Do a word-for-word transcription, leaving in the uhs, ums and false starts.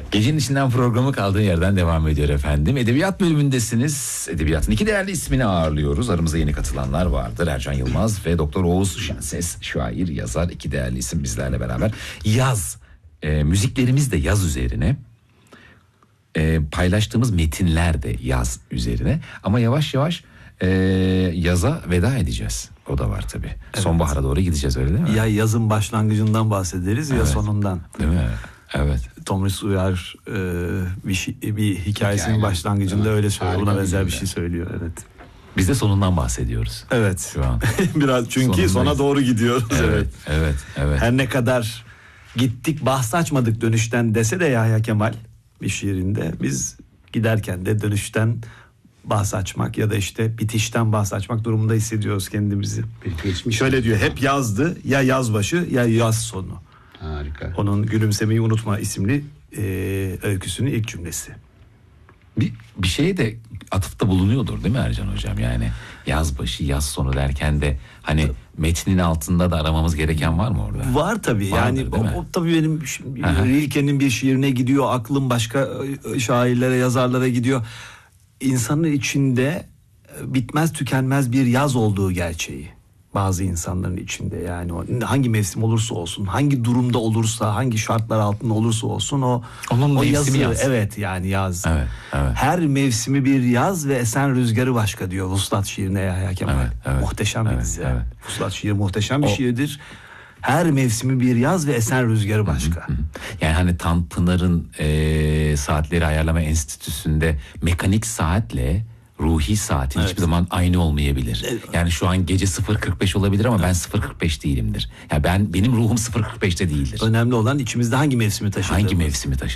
Gecenin içinden programı kaldığı yerden devam ediyor efendim. Edebiyat bölümündesiniz. Edebiyatın iki değerli ismini ağırlıyoruz. Aramızda yeni katılanlar vardır. Ercan Yılmaz ve Doktor Oğuz Şenses, şair, yazar, iki değerli isim bizlerle beraber. Yaz, e, müziklerimiz de yaz üzerine. E, paylaştığımız metinler de yaz üzerine. Ama yavaş yavaş e, yaza veda edeceğiz. O da var tabii. Evet. Sonbahara doğru gideceğiz, öyle değil mi? Ya yazın başlangıcından bahsederiz, evet, ya sonundan. Değil mi? Evet. Thomas Uyar e, bir, şey, bir hikayesinin Hikaye, başlangıcında öyle söylüyor. Buna benzer bir şey söylüyor. Evet. Biz de sonundan bahsediyoruz. Evet. Şu an. Biraz çünkü Sonundayız. Sona doğru gidiyoruz. Evet, evet, evet, evet. Her ne kadar gittik bahs açmadık dönüşten dese de Yahya Kemal bir şiirinde, biz giderken de dönüşten bahs açmak ya da işte bitişten bahs açmak durumunda hissediyoruz kendimizi. Şöyle diyor: hep yazdı, ya yaz başı ya yaz sonu. Harika. Onun Gülümsemeyi Unutma isimli e, öyküsünün ilk cümlesi. Bir, bir şeye de atıfta bulunuyordur değil mi Ercan Hocam? Yani yaz başı yaz sonu derken de hani metnin altında da aramamız gereken var mı orada? Var tabii. Vardır, yani o, o tabii benim Rilke'nin bir şiirine gidiyor, aklım başka şairlere, yazarlara gidiyor. İnsanın içinde bitmez tükenmez bir yaz olduğu gerçeği. Bazı insanların içinde, yani o hangi mevsim olursa olsun, hangi durumda olursa, hangi şartlar altında olursa olsun o onun o yazı, yaz. Evet yani yaz. Evet, evet. Her mevsimi bir yaz ve esen rüzgarı başka diyor Vuslat şiirinde Yahya Kemal. Evet, evet, muhteşem bir evet, dizi. Evet. Vuslat şiiri muhteşem bir o... şiirdir. Her mevsimi bir yaz ve esen rüzgarı başka. Hı hı. Yani hani Tanpınar'ın e, saatleri ayarlama enstitüsünde mekanik saatle ruhi saatin evet. hiçbir zaman aynı olmayabilir. Evet. Yani şu an gece sıfır kırk beş olabilir ama evet. ben sıfır kırk beş değilimdir. Yani ben benim ruhum sıfır kırk beşte değildir. Önemli olan içimizde hangi mevsimi taşıdığımız. Hangi mevsimi taşıdığımız.